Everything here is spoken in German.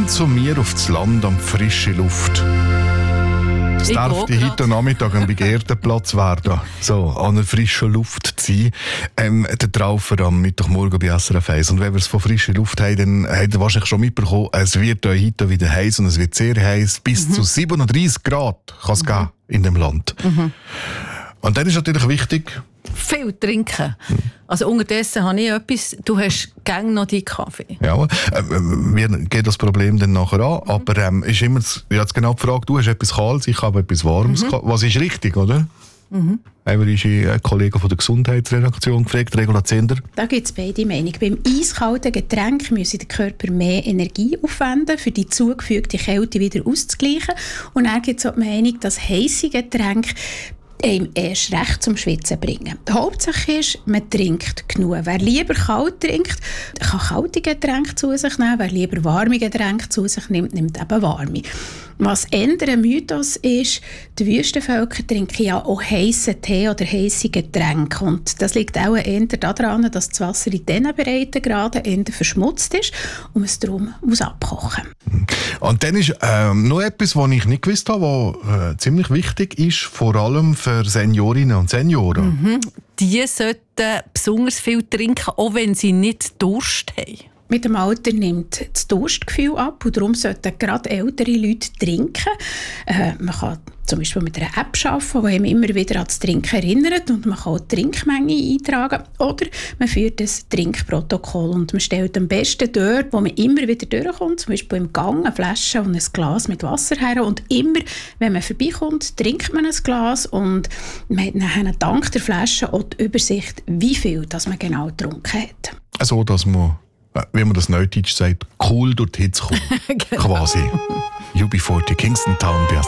Komm zu mir aufs Land an frische Luft. Es darf heute Nachmittag ein begehrter Platz werden, so an einer frischen Luft zu sein. Der Traufer am Mittwochmorgen bei SRF 1. Und wenn wir es von frischer Luft haben, dann habt ihr wahrscheinlich schon mitbekommen, es wird heute wieder heiß und es wird sehr heiß. Bis zu 37 Grad kann es gehen in dem Land. Und dann ist natürlich wichtig, viel trinken. Also unterdessen habe ich etwas, du hast gerne noch deinen Kaffee. Ja, wir gehen das Problem dann nachher an, aber ist immer jetzt genau die Frage, du hast etwas Kaltes, ich habe etwas Warmes. Was ist richtig, oder? Einmal ist ein Kollege von der Gesundheitsredaktion gefragt, Regula Zender. Da gibt es beide Meinungen. Beim eiskalten Getränk müsse der Körper mehr Energie aufwenden, für die zugefügte Kälte wieder auszugleichen. Und dann gibt es auch die Meinung, dass heisse Getränke einem erst recht zum Schwitzen bringen. Die Hauptsache ist, man trinkt genug. Wer lieber kalt trinkt, kann kalte Getränke zu sich nehmen. Wer lieber warme Getränke zu sich nimmt, nimmt eben warme. Was eher ein Mythos ist, die Wüstenvölker trinken ja auch heissen Tee oder heisse Getränke. Und das liegt auch eher daran, dass das Wasser in diesen Breitengraden eher verschmutzt ist und man es darum abkochen muss. Und dann ist noch etwas, was ich nicht gewusst habe, was ziemlich wichtig ist, vor allem für Seniorinnen und Senioren. Die sollten besonders viel trinken, auch wenn sie nicht Durst haben. Mit dem Alter nimmt das Durstgefühl ab und darum sollten gerade ältere Leute trinken. Man kann zum Beispiel mit einer App arbeiten, die einem immer wieder an das Trinken erinnert, und man kann auch die Trinkmenge eintragen. Oder man führt ein Trinkprotokoll und man stellt am besten dort, wo man immer wieder durchkommt, zum Beispiel im Gang, eine Flasche und ein Glas mit Wasser her, und immer, wenn man vorbeikommt, trinkt man ein Glas und man hat nachher dank der Flasche auch die Übersicht, wie viel das man genau getrunken hat. So, dass man, wie man das Neudeutsch sagt, cool durch die Hitze kommt. Genau. Quasi. UB40 Kingston Town bei